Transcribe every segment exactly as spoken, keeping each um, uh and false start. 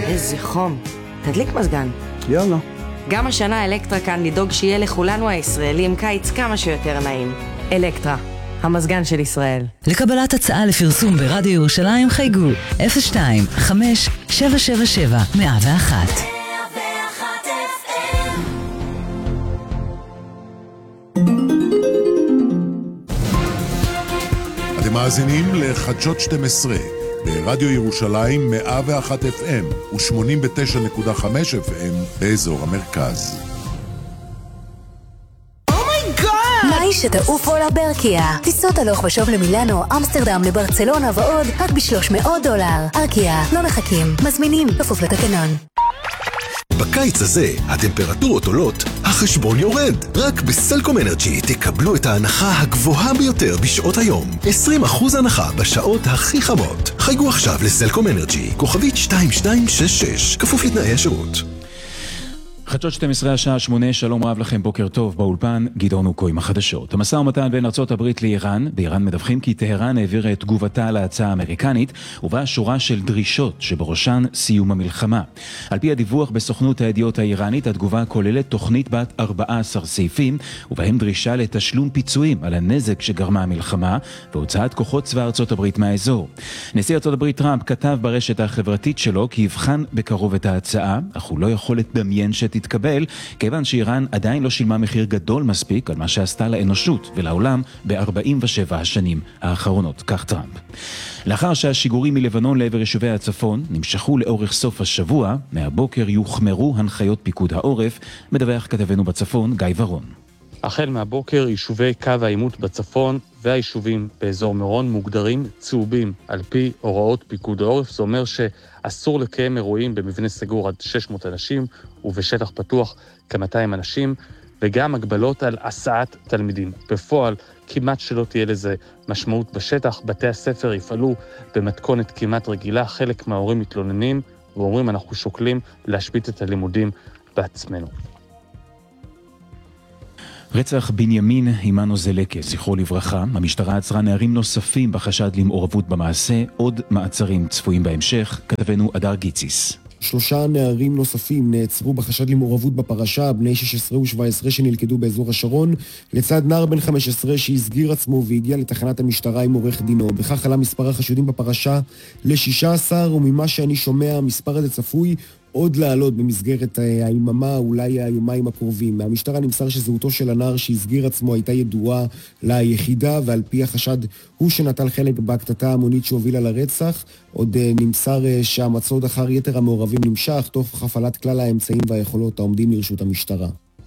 איזה חום. תדליק מזגן. יאללה. גם השנה אלקטרה כאן לדאוג שיהיה לכולנו הישראלים קיץ כמה שיותר נעים. אלקטרה, המזגן של ישראל. לקבלת הצעה לפרסום ברדיו ירושלים חייגו אפס שתיים חמש שבע שבע שבע מאה ואחת. אתם מאזינים לחדשות שתים עשרה ברדיו ירושלים מאה ואחת אף אם ו-שמונים ותשע נקודה חמש אף אם באזור המרכז. מאי שתעופו לברקיה. טיסות הלוך ושוב למילאנו, אמסטרדם, לברצלונה ועוד, רק ב-שלוש מאות דולר. ארקיה, לא מחכים, מזמינים, כפוף לתקנון. בקיץ הזה הטמפרטורות עולות, החשבון יורד. רק בסלקום אנרג'י תקבלו את ההנחה הגבוהה ביותר בשעות היום. עשרים אחוז הנחה בשעות הכי חמות. חייגו עכשיו לסלקום אנרג'י, כוכבית שתיים שתיים שש שש, כפוף לתנאי השירות. חדשות שתים עשרה השעה שמונה, שלום רב לכם, בוקר טוב. באולפן גדעון אוקו עם החדשות. המשא ומתן בין ארצות הברית לאיראן, באיראן מדווחים כי טהרן העבירה את תגובתה להצעה האמריקנית, ובה שורה של דרישות שבראשן סיום המלחמה. על פי הדיווח בסוכנות הידיעות האיראנית, התגובה כוללת תוכנית בת ארבעה עשר סעיפים, ובהם דרישה לתשלום פיצויים על הנזק שגרמה המלחמה, והוצאת כוחות צבא ארצות הברית מהאזור. נשיא ארצות הברית טראמפ כתב ברשת החברתית שלו כי יבחן בקרוב את ההצעה, אך הוא לא יכול לדמיין שתתקבל. תתקבל, כיוון שאיראן עדיין לא שילמה מחיר גדול מספיק על מה שעשתה לאנושות ולעולם ב-ארבעים ושבע השנים האחרונות, כך טראמפ. לאחר שהשיגורים מלבנון לעבר יישובי הצפון נמשכו לאורך סוף השבוע, מהבוקר יוחמרו הנחיות פיקוד העורף, מדווח כתבנו בצפון גיא ורון. החל מהבוקר יישובי קו העימות בצפון והיישובים באזור מירון מוגדרים צהובים על פי הוראות פיקוד העורף. זה אומר שאסור לקיים אירועים במבנה סגור עד שש מאות אנשים ובשטח פתוח כ-מאתיים אנשים, וגם הגבלות על הסעת תלמידים. בפועל כמעט שלא תהיה לזה משמעות בשטח. בתי הספר יפעלו במתכונת כמעט רגילה. חלק מההורים מתלוננים ואומרים אנחנו שוקלים להשבית את הלימודים בעצמנו. רצח בנימין הימנו זלקה, זכרו לברכה. המשטרה עצרה נערים נוספים בחשד למעורבות במעשה. עוד מעצרים צפויים בהמשך. כתבנו אדר גיציס. שלושה נערים נוספים נעצרו בחשד למעורבות בפרשה, בני שש עשרה ושבע עשרה שנלכדו באזור השרון, לצד נער בן חמש עשרה שהסגיר עצמו והגיע לתחנת המשטרה עם עורך דינו. בכך עלה מספר החשודים בפרשה ל-שישה עשר, וממה שאני שומע, המספר הזה צפוי עוד לעלות במסגרת היממה, אולי היומיים הקרובים. מהמשטרה נמסר שזהותו של הנער שהסגיר עצמו הייתה ידועה ליחידה, ועל פי החשד הוא שנטל חלק בהקטטה המונית שהובילה לרצח. עוד נמסר שהמצוד אחר יתר המעורבים נמשך, תוך הפעלת כלל האמצעים והיכולות העומדים לרשות המשטרה.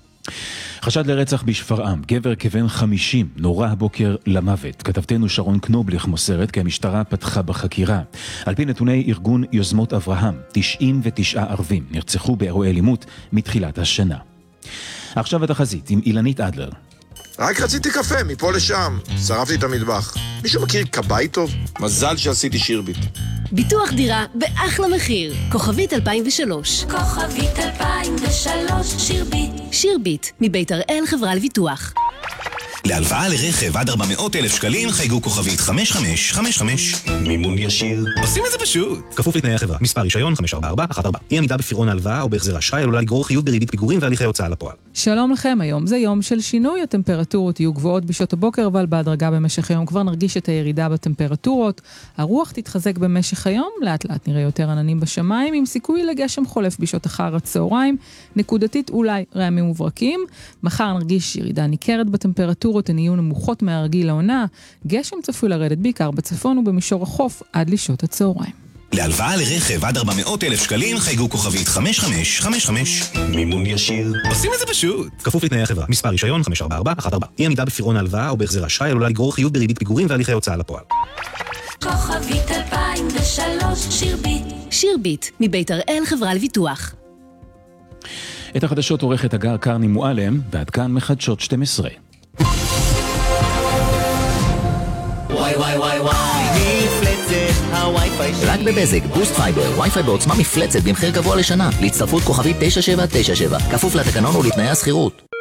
חשד לרצח בשפרעם, גבר כבן חמישים נורא הבוקר למוות. כתבתנו שרון קנובליך מוסרת כי המשטרה פתחה בחקירה. על פי נתוני ארגון יוזמות אברהם, תשעים ותשעה ערבים נרצחו באירועי אלימות מתחילת השנה. עכשיו התחזית עם אילנית אדלר. רק רציתי קפה, מפה לשם. שרפתי את המטבח. מישהו מכיר קבאי טוב? מזל שעשיתי שירביט. ביטוח דירה באחלה מחיר. כוכבית אלפיים ושלוש. כוכבית אלפיים ושלוש, שירביט. שירביט, מבית הראל חברה לביטוח. להלוואה לרכב עד ארבע מאות אלף שקלים חייגו כוכבית חמש חמש חמש חמש. מימון ישיר. עושים את זה פשוט. כפוף לתנאי החברה. מספר רישיון חמש ארבע ארבע אחת ארבע. אי עמידה בפירעון ההלוואה או בהחזר אשראי עלולה לגרור חיוב בריבית פיגורים והליכי הוצאה לפועל. שלום לכם, היום זה יום של שינוי. הטמפרטורות יהיו גבוהות בשעות הבוקר, אבל בהדרגה במשך היום כבר נרגיש את הירידה בטמפרטורות. הרוח תתחזק במשך היום, לאט לאט נראה יותר עננים בשמיים, עם סיכוי לגשם חולף בשעות אחר הצהריים, נקודתית אולי רעמים וברקים. מחר נרגיש ירידה ניכרת בטמפרטורות, הן יהיו נמוכות מהרגיל לעונה. גשם צפוי לרדת בעיקר בצפון ובמישור החוף עד לשעות הצהריים. להלוואה לרכב עד ארבע מאות אלף שקלים חייגו כוכבית חמש חמש חמש חמש. מימון ישיר. עושים את זה פשוט. כפוף לתנאי החברה. מספר רישיון חמש ארבע ארבע אחת ארבע. אי עמידה בפירעון ההלוואה או בהחזר אשראי עלולה לגרור חיוב בריבית פיגורים והליכי הוצאה לפועל. כוכבית אלפיים ושלוש, שירביט. שירביט, מבית הראל חברה לביטוח. את החדשות עורכת הגר קרני מועלם, ועד כאן מחדשות שתים עשרה. וואי וואי וואי וואי, מפלצת הווי-פיי שלי. רק בבזק, בוסט פייבר, וי-פיי בעוצמה מפלצת במחיר גבוה לשנה. להצטרפות כוכבית תשע שבע תשע שבע, כפוף לתקנון ולתנאי הסחירות.